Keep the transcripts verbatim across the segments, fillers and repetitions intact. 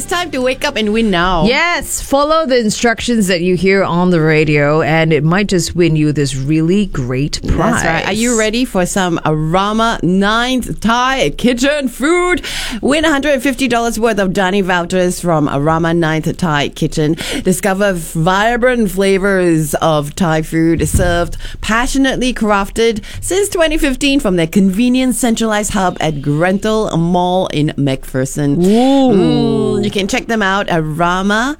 time to wake up and win now. Yes, follow the instructions that you hear on the radio, and it might just win you this really great prize. That's right. Are you ready for some Arama ninth Thai Kitchen food? Win one hundred fifty dollars worth of dining vouchers from Arama ninth Thai Kitchen. Discover vibrant flavors of Thai food served passionately crafted since twenty fifteen from their convenient centralized hub at Grenfell Mall in McPherson. Mm, you can check them out at Rama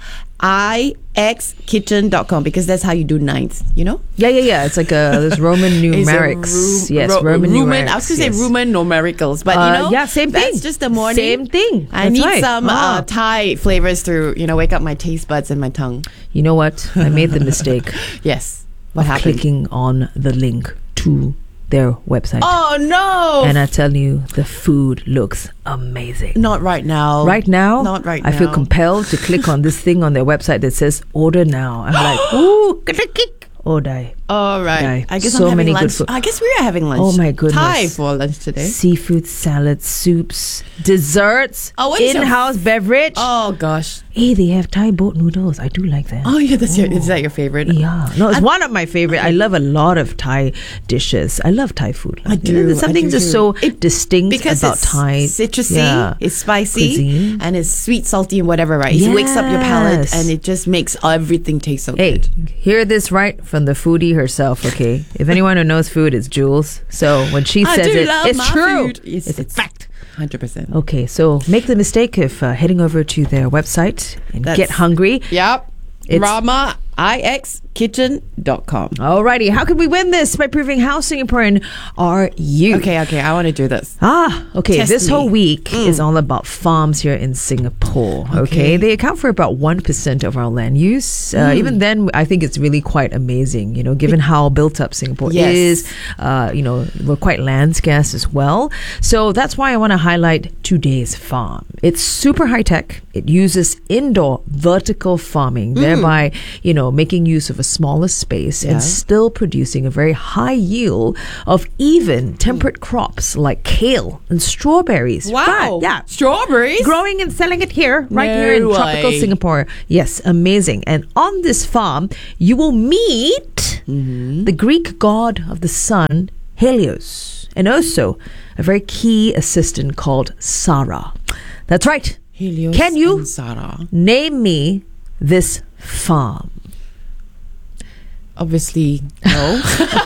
I X kitchen dot com because that's how you do ninth, you know? Yeah, yeah, yeah. It's like a there's Roman numerics. Ru- yes, ro- Roman Roman, numerics. I was going to yes. say Roman numericals, but Uh, you know, yeah, same thing. That's just the morning. Same thing. I That's need right. some Ah. uh, Thai flavors to, you know, wake up my taste buds and my tongue. You know what? I made the mistake Yes. What of happened? clicking on the link to their website. Oh no! And I tell you, the food looks amazing. Not right now. Right now, Not right I feel now. compelled to click on this thing on their website that says order now. I'm like, ooh, click, click, order. All right. Yeah. I guess So I'm having many good lunch. food. I guess we are having lunch. Oh my goodness. Thai for lunch today. Seafood salads, soups, desserts, Oh, what is your- in-house beverage. Oh gosh. Hey, they have Thai boat noodles. I do like that. Oh yeah, that's your. Is that your favorite? Yeah, no, it's I- one of my favorite. I love a lot of Thai dishes. I love Thai food. I You know, do, there's I something do just too. so It- distinct Because about it's Thai. citrusy, Yeah. it's spicy, Cuisine. and it's sweet, salty, and whatever. Right? It wakes up your palate, Yes. and it just makes everything taste so Hey, good. hear this right from the foodie herself, okay? If anyone who knows food, it's Jules. So when she I says do it, love it's my true. food. Yes, It's a it's fact. Hundred percent. Okay, so make the mistake of uh, heading over to their website and That's- get hungry. Yep. It's- Rama I X kitchen dot com. Alrighty, how can we win this? By proving how Singaporean are you? Okay, okay, I want to do this. Ah, okay. Test this me. whole week Mm. is all about farms here in Singapore. Okay, Okay. they account for about one percent of our land use. Uh, Mm. even then, I think it's really quite amazing. You know, given how built up Singapore Yes. is. Uh, you know, we're quite land scarce as well. So that's why I want to highlight today's farm. It's super high tech. It uses indoor vertical farming, Mm. thereby you know making use of a smaller space Yeah. and still producing a very high yield of even temperate crops like kale and strawberries. Wow. Right, yeah. Strawberries? Growing and selling it here, right No here in tropical way. Singapore. Yes, amazing. And on this farm, you will meet Mm-hmm. the Greek god of the sun, Helios, and also a very key assistant called Sarah. That's right. Helios Can you and Sarah. name me this farm? Obviously, no.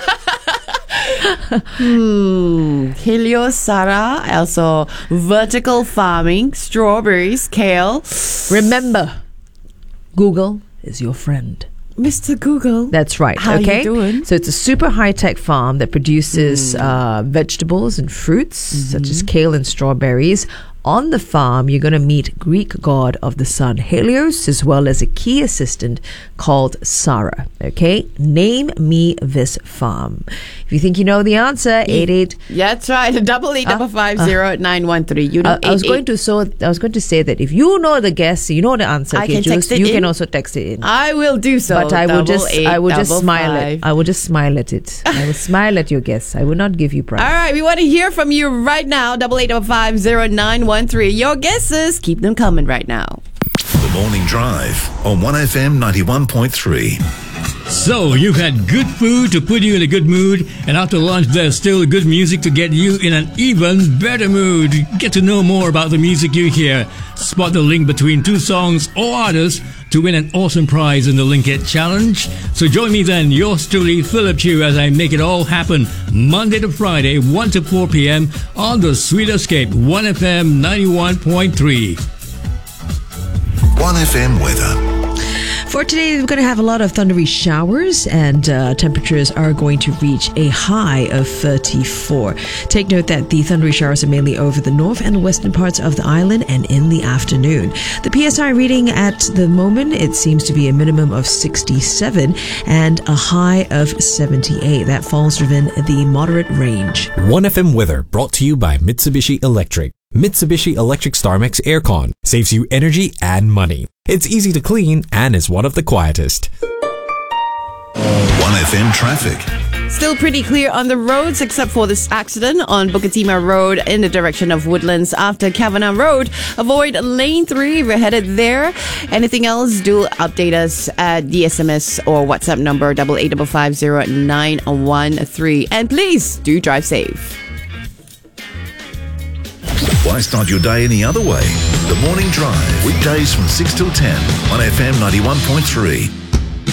hmm. Helios, Sarah, also vertical farming, strawberries, kale. Remember, Google is your friend. Mister Google. That's right. How okay. you doing? So it's a super high tech farm that produces uh, vegetables and fruits such as kale and strawberries. On the farm, you're going to meet Greek god of the sun Helios, as well as a key assistant called Sarah. Okay, name me this farm. If you think you know the answer, eight eight. Yeah, that's right. Double eight double five zero nine one three. You know, I, I was eight, going eight. to so I was going to say that if you know the guess, you know the answer. I Okay, can Jules, text it you in. can also text it in. I will do so. But I will Double just, eight, I will just double smile five. at, I will just smile at it. I will smile at your guess. I will not give you prize. All right, we want to hear from you right now. Double eight double five zero nine one three. Your guesses, keep them coming right now. The Morning Drive on one F M ninety-one point three. So, you've had good food to put you in a good mood, and after lunch there's still good music to get you in an even better mood. Get to know more about the music you hear. Spot the link between two songs or artists to win an awesome prize in the Link It Challenge. So join me then, yours truly, Philip Chew, as I make it all happen Monday to Friday, one to four p.m. on the Sweet Escape, one F M ninety-one point three. one F M weather. For today, we're going to have a lot of thundery showers, and uh, temperatures are going to reach a high of thirty-four. Take note that the thundery showers are mainly over the north and western parts of the island and in the afternoon. The P S I reading at the moment, it seems to be a minimum of sixty-seven and a high of seventy-eight. That falls within the moderate range. one F M weather brought to you by Mitsubishi Electric. Mitsubishi Electric StarMax Aircon saves you energy and money. It's easy to clean and is one of the quietest. one F M traffic. Still pretty clear on the roads except for this accident on Bukatima Road in the direction of Woodlands after Kavanagh Road. Avoid lane three if you're headed there. Anything else, do update us at the S M S or WhatsApp number double eight five five zero nine one three. And please do drive safe. Why start your day any other way? The Morning Drive, weekdays from six till ten on F M ninety-one point three.